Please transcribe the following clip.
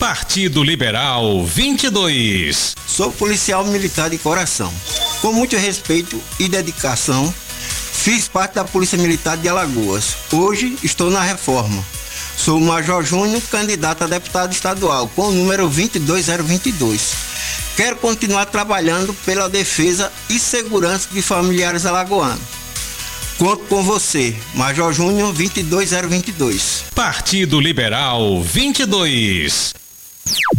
Partido Liberal 22. Sou policial militar de coração. Com muito respeito e dedicação, fiz parte da Polícia Militar de Alagoas. Hoje estou na reforma. Sou o Major Júnior, candidato a deputado estadual, com o número 22022. Quero continuar trabalhando pela defesa e segurança de familiares alagoanos. Conto com você, Major Júnior 22022. Partido Liberal 22.